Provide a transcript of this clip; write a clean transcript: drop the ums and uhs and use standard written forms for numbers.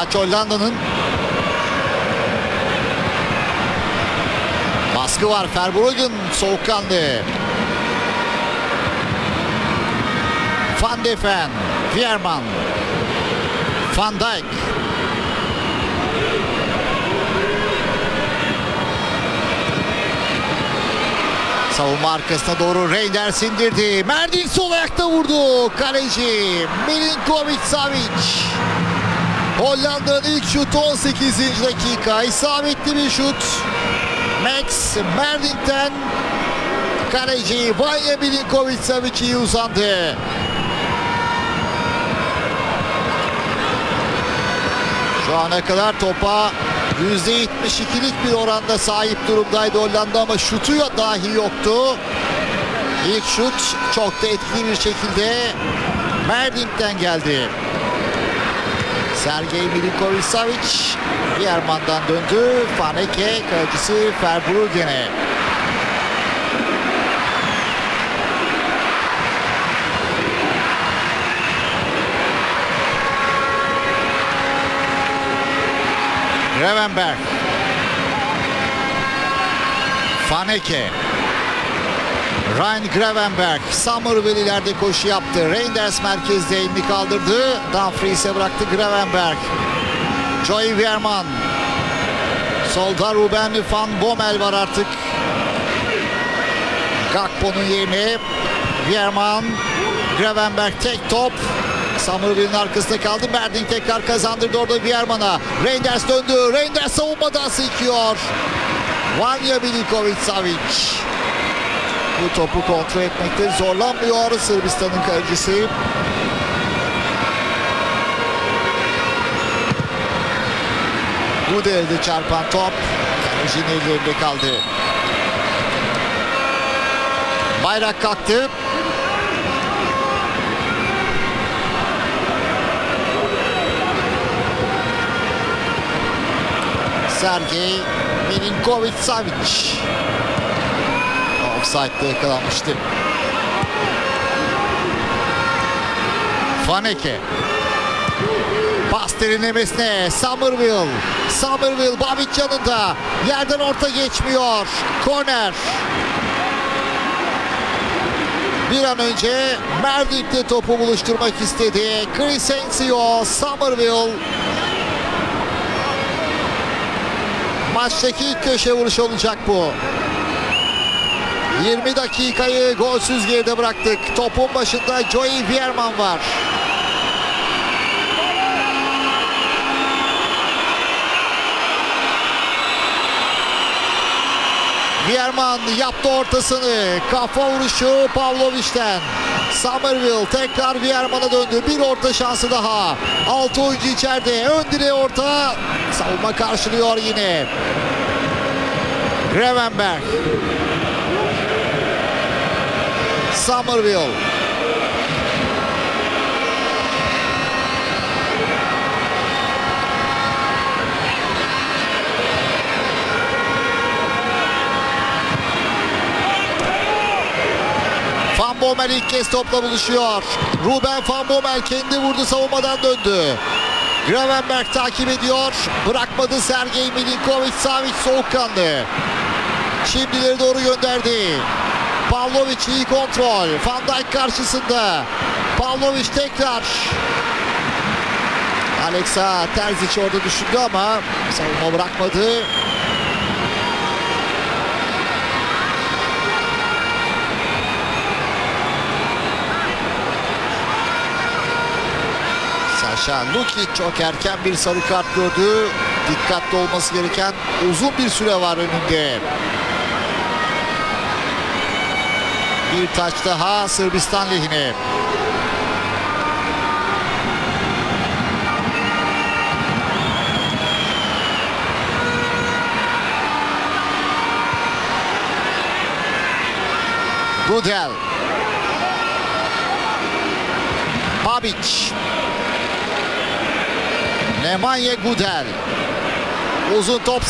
Taç Hollanda'nın. Baskı var. Verbruggen soğukkanlı. Van de Ven. Veerman. Van Dijk. Savunma arkasına doğru Reinders indirdi. Merdin sol ayakta vurdu. Kaleci Milinković-Savić. Hollanda'nın ilk şutu 18. dakika. İsabetli bir şut. Max Merdin'den kaleci Vanja Milinković-Savić iyi uzandı. Şu ana kadar topa %72'lik bir oranda sahip durumdaydı Hollanda ama şutu dahi yoktu. İlk şut çok da etkili bir şekilde Merdin'den geldi. Sergej Milinković-Savić Veerman'dan döndü. Faneke kalecisi Verbruggen'e. Gravenberch. Faneke. Ryan Gravenberch. Summerville ileride koşu yaptı. Reinders merkezde elini kaldırdı. Dumfries'e bıraktı Gravenberch. Joey Veerman. Solda Ruben van Bommel var artık. Gakpo'nun yerine Veerman. Gravenberch tek top. Summerville'in arkasında kaldı. Merdin tekrar kazandırdı orada Veerman'a. Reinders döndü. Reinders savunmadan sekiyor. Vanja Milinković-Savić. Bu topu kontrol etmekte zorlanmıyor Sırbistan'ın kalecisi. Gudel'de çarpan top kalecinin ellerinde kaldı. Bayrak kalktı. Sergej Milinković-Savić. Offside'de yakalanmıştı. Faneke. Pas derinlemesine. Summerville. Summerville Babic yanında. Yerden orta geçmiyor. Korner. Bir an önce Merdin'de topu buluşturmak istedi. Crescencio Summerville. Maçtaki ilk köşe vuruşu olacak bu. 20 dakikayı golsüz geride bıraktık. Topun başında Joey Veerman var. Veerman yaptı ortasını. Kafa vuruşu Pavlovic'ten. Summerville tekrar Veerman'a döndü. Bir orta şansı daha. 6 oyuncu içeride. Ön direğe orta. Savunma karşılıyor yine. Gravenberch. Summerville. Van Bommel ilk kez topla buluşuyor. Ruben Van Bommel kendi vurdu, savunmadan döndü. Gravenberch takip ediyor. Bırakmadı Sergej Milinković-Savić soğukkanlı. Şimdi ileri doğru gönderdi. Pavlovic iyi kontrol. Van Dijk karşısında. Pavlovic tekrar. Alexa Terzic orada düşündü ama savunma bırakmadı. Sasha Lukic çok erken bir sarı kart gördü. Dikkatli olması gereken uzun bir süre var önünde. Bir taç daha Sırbistan lehine. Gudel. Babic. Nemanja Gudel. Uzun top